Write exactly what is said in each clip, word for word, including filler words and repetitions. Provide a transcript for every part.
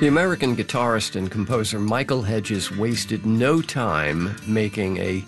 The American guitarist and composer Michael Hedges wasted no time making a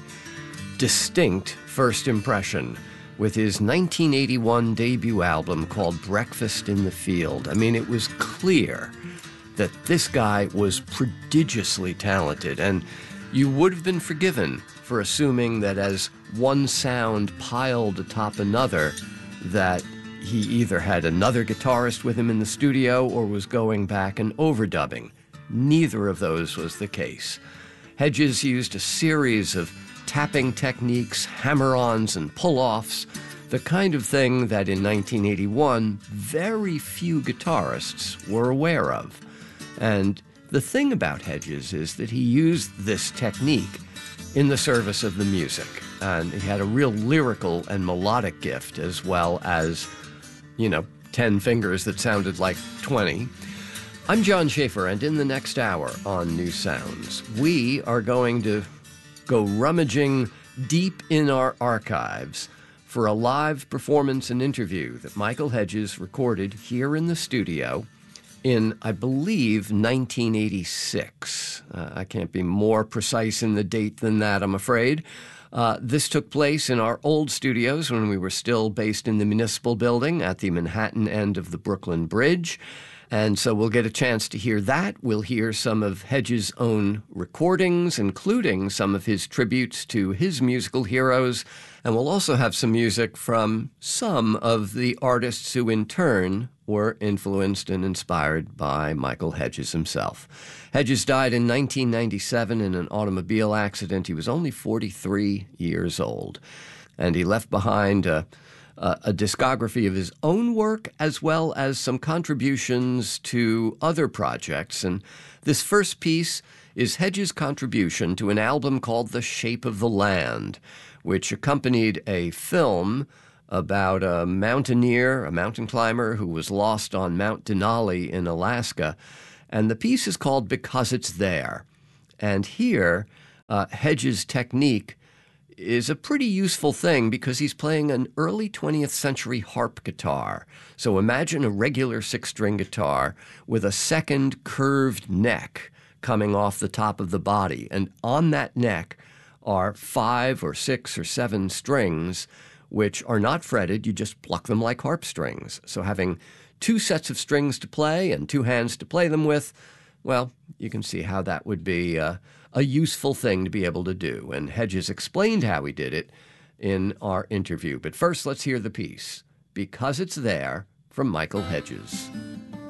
distinct first impression with his nineteen eighty-one debut album called Breakfast in the Field. I mean, it was clear that this guy was prodigiously talented, and you would have been forgiven for assuming that as one sound piled atop another, that he either had another guitarist with him in the studio or was going back and overdubbing. Neither of those was the case. Hedges used a series of tapping techniques, hammer-ons, and pull-offs, the kind of thing that in nineteen eighty-one very few guitarists were aware of. And the thing about Hedges is that he used this technique in the service of the music. And he had a real lyrical and melodic gift, as well as, you know, ten fingers that sounded like twenty. I'm John Schaefer, and in the next hour on New Sounds, we are going to go rummaging deep in our archives for a live performance and interview that Michael Hedges recorded here in the studio in, I believe, nineteen eighty-six. Uh, I can't be more precise in the date than that, I'm afraid. Uh, this took place in our old studios when we were still based in the Municipal Building at the Manhattan end of the Brooklyn Bridge. And so we'll get a chance to hear that. We'll hear some of Hedges' own recordings, including some of his tributes to his musical heroes. And we'll also have some music from some of the artists who, in turn, were influenced and inspired by Michael Hedges himself. Hedges died in nineteen ninety-seven in an automobile accident. He was only forty-three years old. And he left behind a Uh, a discography of his own work, as well as some contributions to other projects. And this first piece is Hedges' contribution to an album called The Shape of the Land, which accompanied a film about a mountaineer, a mountain climber who was lost on Mount Denali in Alaska. And the piece is called Because It's There. And here, uh, Hedges' technique is a pretty useful thing because he's playing an early twentieth century harp guitar. So imagine a regular six-string guitar with a second curved neck coming off the top of the body. And on that neck are five or six or seven strings, which are not fretted. You just pluck them like harp strings. So having two sets of strings to play and two hands to play them with, well, you can see how that would be uh, a useful thing to be able to do. And Hedges explained how he did it in our interview. But first, let's hear the piece, Because It's There, from Michael Hedges.